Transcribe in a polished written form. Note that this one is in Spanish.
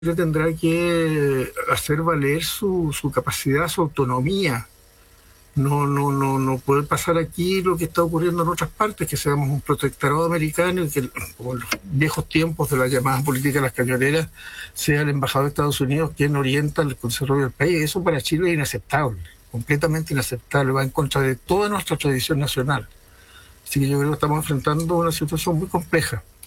Chile tendrá que hacer valer su capacidad, su autonomía. No puede pasar aquí lo que está ocurriendo en otras partes, que seamos un protectorado americano y que, como en los viejos tiempos de la llamada política de las cañoneras, sea el embajador de Estados Unidos quien orienta el desarrollo del país. Eso para Chile es inaceptable, completamente inaceptable, va en contra de toda nuestra tradición nacional. Así que yo creo que estamos enfrentando una situación muy compleja.